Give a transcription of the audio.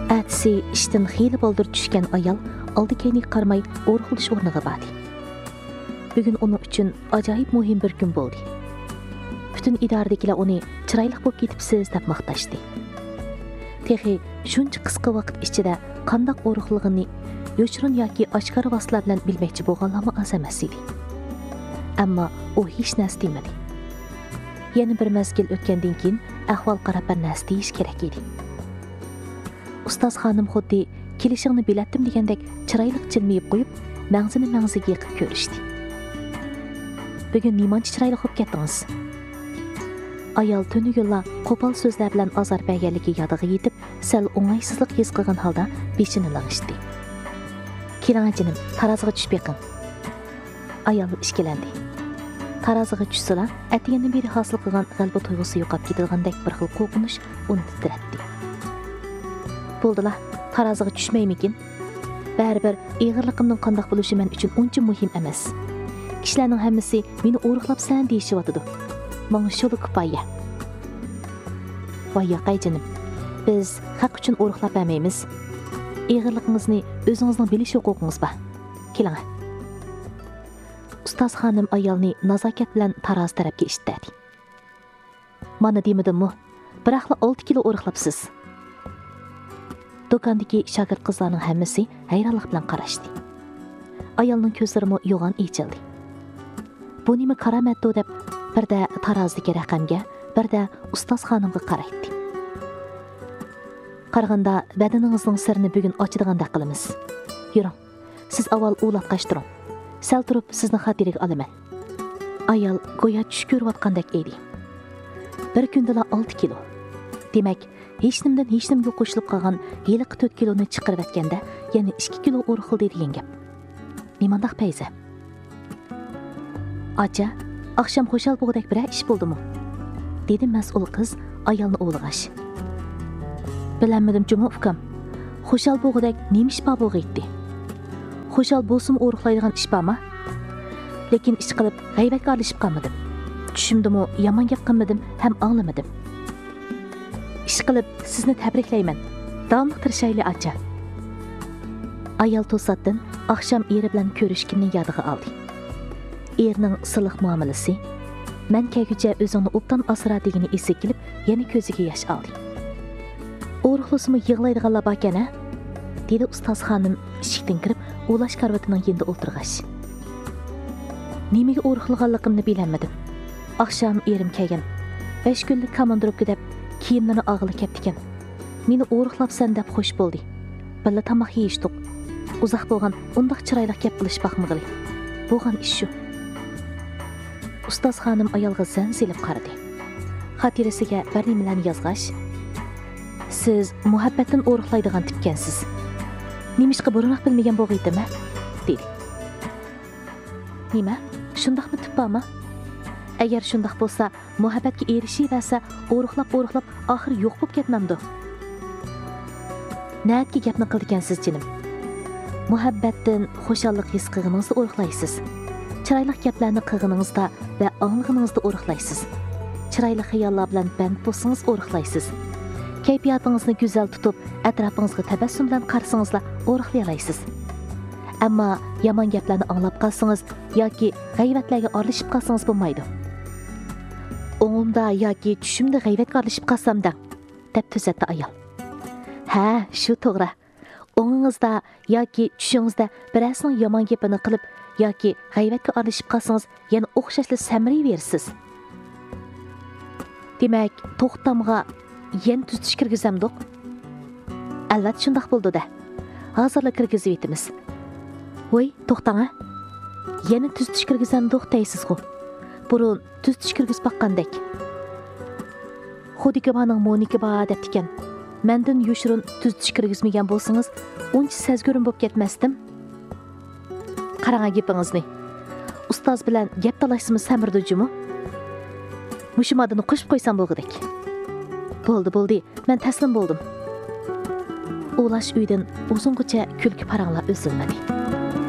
Әтісі іштін xeyli boldur түшкен ayal aldı keyniga qaramay o'rxilish o'rniga bordi. Bugun uning uchun ajoyib muhim bir kun bo'ldi. Bütün idoradagilar uni chiroyli bo'lib ketibsiz deb maqtashdi. Texi shuncha qisqa vaqt ichida qandoq o'rxilganini yo'chirin yoki oshkora vositalar bilan bilmoqchi bo'lganlarmi oz emas edi. Ammo u hech narsa demadi. Yana bir mazgil o'tgandan keyin ahvol qarab bir narsa deyish kerak edi. Ustoz xonim xuddi kelishingni bilatdim degandek chiroyli jilmayib qo'yib, mag'zini mag'ziga yiqib ko'rishdi. Bugun nimancha chiroyli bo'lib ketdingiz? Ayol tönügülla qo'pol so'zlar bilan azor berganligi yodiga yetib, sal o'ng'aysizlik his qilgan holda beshini lag'ishdi. Keling jinim, taroziga tushib beqing. Ayol ishkilandi. Taroziga tushsala, atiyani beri hosil qilgan g'alaba tuyg'usi yo'qolib ketilgandek bir xil qo'rqinish uni titratdi. Bo'ldilar, taroziga tushmaymikin? Baribir ig'irligimning qandoq bo'lishi men uchun uncha muhim emas. Kishilarning hammasi meni o'riqlabsan deyishyotidi. Mana shulu kifoya. Voy yoqay jinim, biz haq uchun o'riqlab bermaymiz. Ig'irligingizni o'zingizning bilish huquqingiz bor. Keling. Ustoz xonim ayolni nazokat bilan taroz tarafga ishtadi. Mana demadimmi? Biroqla 6 kilo o'riqlabsiz. Do'kondagi shogird qizlarning hammasi hayronlik bilan qarashdi. Ayolning ko'zlari yo'g'on echildi. Bu nima karamatdi deb birda tarozdagi raqamga, birda ustoz xonimga qaraydi. Qaraganda badaningizning sirini bugun ochadigan qilamiz. Yuring, siz avval ulatqashtiring. Sal turib sizni xotiriga olaman. Ayol go'yo tush ko'rayotgandek edi. Bir kundala 6 kilo. Demak, hech nimga qo'shilib qolgan yiliq 4 kiloni chiqarib atganda, yana 2 kilo o'rxildi degan gap. Nimandaq payza? Acha, akşam xo'shal bo'g'dak bir ish bo'ldimi? Dedi mas'ul qiz ayolni o'g'lig'ash. Bilanmadim juma ukam. Xo'shal bo'g'dak nima ish bor bo'g'aydi? Xo'shal bo'lsin o'riqlaydigan ish bormi? Lekin ish qilib g'aybatga olishib qolmadim. Tushimdimi, yomon gap qilmadim, ham anglamadim. Ish qilib sizni tabriklayman. Davomli tirishayli acha. Ayol to'satdan akşam eri bilan ko'rishganini yodiga oldi. Erning siliq muomalasi, men kelguncha o'zingni obdan asra degani esi kelib, yana ko'ziga yosh oldi. O'riqlasimi yig'laydiganlar bor ekan-a? Dedi ustoz xonim eshikdan kirib, o'lash karvatining yonida o'tirg'ach. Nimaga o'riqlaganligimni bilmadim. Akşam erim kelgan. 5 kunlik komandirovka deb kiyimlarini og'ilib ketdi ekan. Meni o'riqlabsan deb xush bo'ldi. Billa tamoq yeyishdik. Uzoq bo'lgan, undaq chiroyli gap qilish baxmig'ili. Bo'lgan ish shu. Ustoz xonim ayolga zan silib qaradi. Xotirasiga bir nimalarni yozg'ash. Siz muhabbatdan o'riqlaydigan tipkansiz. Nimishqa burunroq bilmagan bo'g'aydimi? dedi. Nima? Shundaqmi tip bormi? Agar shundaq bo'lsa, muhabbatga erishiversa, o'riqlab oxir yo'q bo'lib ketmamdi. Niyatga gapni qilgansiz jinim. Muhabbatdan xushallik his qilganingizda o'riqlaysiz. Chiroyli gaplarni qilganingizda va anglaganingizda o'riqlaysiz. Chiroyli xayollar bilan band bo'lsangiz o'riqlaysiz. Kayfiyatingizni go'zal tutib, atrofingizga tabassum bilan qarasangizlar o'riqlay olasiz. Ammo yomon gaplarni anglab qolsangiz yoki g'ayvatlarga aralashib qolsangiz bo'lmaydi. O'ngimda yoki tushimda g'ayvatga aralashib qolsam-da, deb tuzatdi ayol. Ha, shu to'g'ri. O'ngingizda yoki tushingizda birasining yomon gapini qilib yoki g'ayvatga aralashib qolsangiz, yana o'xshashli samirayversiz. Demak, to'xtamga yen tuzitish kirgizamdiq. Albatta shundoq bo'ldi-da. Hozirla kirgizib etamiz. Voy, to'xtang-a. Yana tuzitish kirgizamdiq deysiz-ku. Burun tuzitish kirgiz baqqandek. Xudiki baning Monika ba deb ekan. Mendan yoshirin tuzitish kirgizmagan bo'lsangiz, uncha sezgurim bo'lib ketmasdim. Qarang gapingizni. Ustoz bilan gap talashimiz samirdi-jimi? Mushumadini qo'shib qo'ysam bo'lg'idek. Bo'ldi. Men taslim bo'ldim. O'lash uydan uzungacha kulki paranglar uzilmadi.